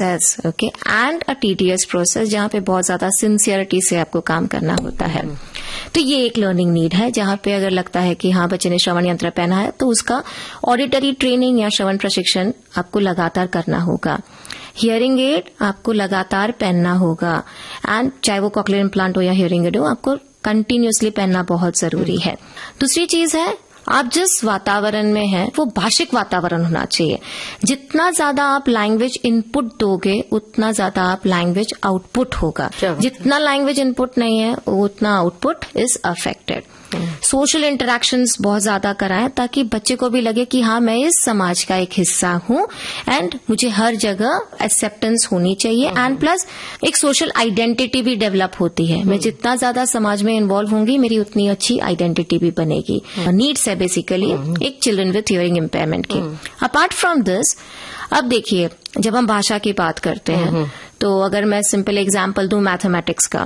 Process, okay, and a tedious process जहाँ पे बहुत ज्यादा सिंसियरिटी से आपको काम करना होता है। तो ये एक लर्निंग नीड है जहाँ पे अगर लगता है कि हाँ बच्चे ने श्रवण यंत्र पहना है तो उसका ऑडिटरी ट्रेनिंग या श्रवण प्रशिक्षण आपको लगातार करना होगा। हियरिंग एड आपको लगातार पहनना होगा, एंड चाहे वो कॉक्लियर इम्प्लांट हो या हियरिंग एड हो, आपको कंटिन्यूअसली पहनना बहुत जरूरी है। दूसरी चीज है, आप जिस वातावरण में हैं वो भाषिक वातावरण होना चाहिए। जितना ज्यादा आप लैंग्वेज इनपुट दोगे उतना ज्यादा आप लैंग्वेज आउटपुट होगा। जितना लैंग्वेज इनपुट नहीं है उतना output is affected. Social interactions बहुत ज्यादा कराएं ताकि बच्चे को भी लगे कि हाँ मैं इस समाज का एक हिस्सा हूँ एंड मुझे हर जगह एक्सेप्टेंस होनी चाहिए, एंड प्लस एक सोशल आइडेंटिटी भी डेवलप होती है। मैं जितना ज्यादा समाज में इन्वॉल्व होंगी मेरी उतनी अच्छी आइडेंटिटी भी बनेगी। नीड्स है बेसिकली एक चिल्ड्रन विथ हियरिंग इम्पेयरमेंट की। अपार्ट फ्रॉम दिस, अब देखिए जब हम भाषा की बात करते हैं तो अगर मैं सिंपल एग्जाम्पल दूं मैथमेटिक्स का,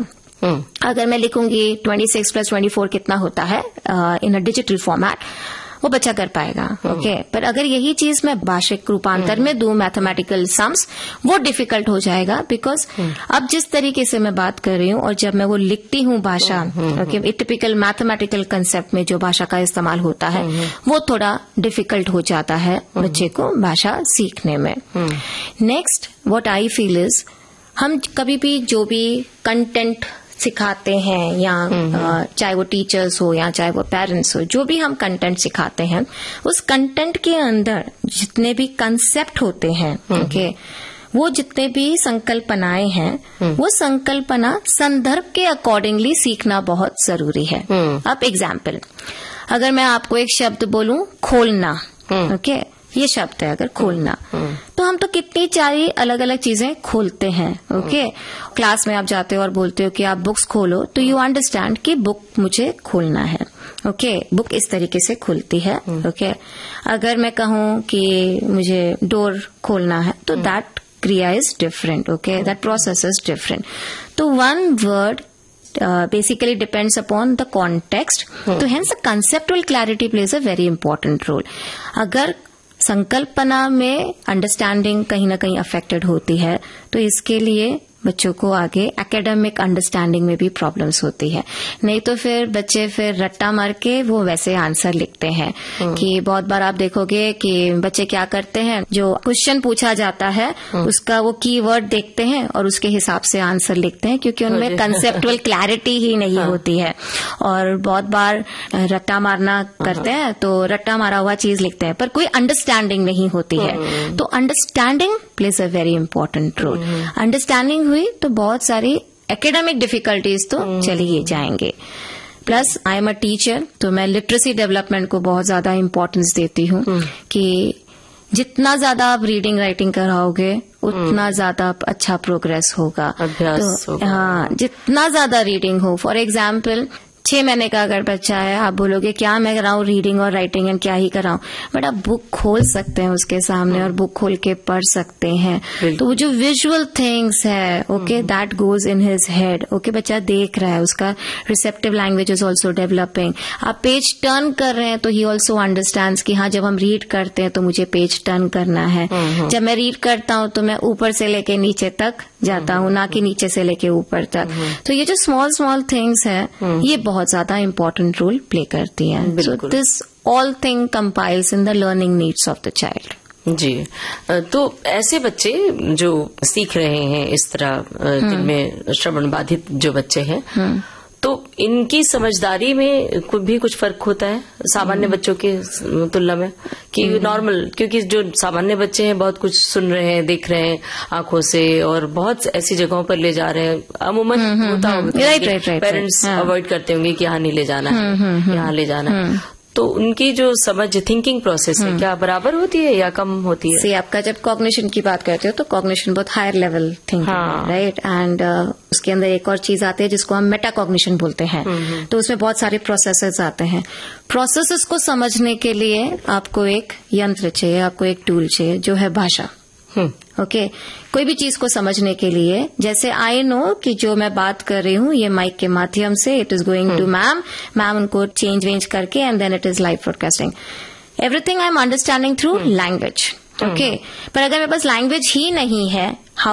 अगर मैं लिखूंगी 26 + 24 कितना होता है इन अ डिजिटल फॉर्मेट, वो बच्चा कर पाएगा, ओके। पर अगर यही चीज मैं भाषिक रूपांतर में दूं मैथमेटिकल सम्स, वो डिफिकल्ट हो जाएगा, बिकॉज अब जिस तरीके से मैं बात कर रही हूँ और जब मैं वो लिखती हूँ भाषा, ओके, टिपिकल मैथमेटिकल कंसेप्ट में जो भाषा का इस्तेमाल होता है वो थोड़ा डिफिकल्ट हो जाता है बच्चे को भाषा सीखने में। Next what I feel is, हम कभी भी जो भी कंटेंट सिखाते हैं या चाहे वो टीचर्स हो या चाहे वो पेरेंट्स हो, जो भी हम कंटेंट सिखाते हैं उस कंटेंट के अंदर जितने भी कंसेप्ट होते हैं, ओके, वो जितने भी संकल्पनाएं हैं वो संकल्पना संदर्भ के अकॉर्डिंगली सीखना बहुत जरूरी है। अब एग्जाम्पल, अगर मैं आपको एक शब्द बोलूं खोलना, ओके, ये शब्द है अगर खोलना, तो हम तो कितनी सारी अलग अलग चीजें खोलते हैं, ओके। क्लास में आप जाते हो और बोलते हो कि आप बुक्स खोलो, तो यू अंडरस्टैंड कि बुक मुझे खोलना है, ओके, बुक इस तरीके से खुलती है, ओके। अगर मैं कहूं कि मुझे डोर खोलना है तो दैट क्रिया is different, okay, that process is different. तो one word basically depends upon the context, तो hence the conceptual clarity plays a very important role। अगर संकल्पना में अंडरस्टैंडिंग कहीं ना कहीं अफेक्टेड होती है तो इसके लिए बच्चों को आगे एकेडमिक अंडरस्टैंडिंग में भी प्रॉब्लम्स होती है। नहीं तो फिर बच्चे फिर रट्टा मार के वो वैसे आंसर लिखते हैं कि बहुत बार आप देखोगे कि बच्चे क्या करते हैं, जो क्वेश्चन पूछा जाता है उसका वो कीवर्ड देखते हैं और उसके हिसाब से आंसर लिखते हैं, क्योंकि उनमें कंसेप्चुअल क्लैरिटी ही नहीं होती है। और बहुत बार रट्टा मारना करते हैं तो रट्टा मारा हुआ चीज लिखते हैं पर कोई अंडरस्टैंडिंग नहीं होती है। तो understanding plays a very important role. Understanding हुई तो बहुत सारी एकेडमिक डिफिकल्टीज तो चली ही जाएंगे। Plus I am a teacher, तो मैं लिटरेसी डेवलपमेंट को बहुत ज्यादा इम्पोर्टेंस देती हूँ कि जितना ज्यादा आप रीडिंग राइटिंग कराओगे उतना ज्यादा अच्छा प्रोग्रेस होगा, अभ्यास होगा। हाँ, जितना ज्यादा रीडिंग हो, फॉर एग्जाम्पल 6 महीने का अगर बच्चा है, आप बोलोगे क्या मैं कराऊं रीडिंग और राइटिंग एंड क्या ही कराऊं, बट आप बुक खोल सकते हैं उसके सामने और बुक खोल के पढ़ सकते हैं। तो वो जो विजुअल थिंग्स है, okay, that goes in his head, okay, बच्चा देख रहा है, उसका receptive language is also developing. आप पेज टर्न कर रहे हैं तो ही ऑल्सो अंडरस्टैंड्स कि हाँ जब हम रीड करते हैं तो मुझे पेज टर्न करना है। जब मैं रीड करता हूं तो मैं ऊपर से लेके नीचे तक जाता हूँ, ना कि नीचे से लेके ऊपर तक। तो ये जो स्मॉल स्मॉल थिंग्स है ये बहुत ज्यादा इम्पोर्टेंट रोल प्ले करती हैं। So this all thing compiles in the learning needs of the child. जी, तो ऐसे बच्चे जो सीख रहे हैं इस तरह, जिनमें श्रवण बाधित जो बच्चे हैं, तो इनकी समझदारी में भी कुछ फर्क होता है सामान्य बच्चों के तुलना में कि नॉर्मल, क्योंकि जो सामान्य बच्चे हैं बहुत कुछ सुन रहे हैं, देख रहे हैं आंखों से और बहुत ऐसी जगहों पर ले जा रहे हैं, अमूमन होता होगा पेरेंट्स अवॉइड करते होंगे कि यहाँ नहीं ले जाना है, यहाँ ले जाना है। तो उनकी जो समझ थिंकिंग प्रोसेस है क्या बराबर होती है या कम होती है? आपका जब कॉग्निशन की बात करते हो तो कॉग्निशन बहुत हायर लेवल थिंकिंग है, राइट, एंड उसके अंदर एक और चीज आती है जिसको हम मेटा कॉग्निशन बोलते हैं। तो उसमें बहुत सारे प्रोसेसेस आते हैं। प्रोसेसेस को समझने के लिए आपको एक यंत्र चाहिए, आपको एक टूल चाहिए जो है भाषा। ओके, कोई भी चीज को समझने के लिए, जैसे आई नो कि जो मैं बात कर रही हूँ ये माइक के माध्यम से it is going to ma'am उनको चेंज वेंज करके and then it is live broadcasting. Everything I am understanding through language, okay. पर अगर मेरे पास लैंग्वेज ही नहीं है,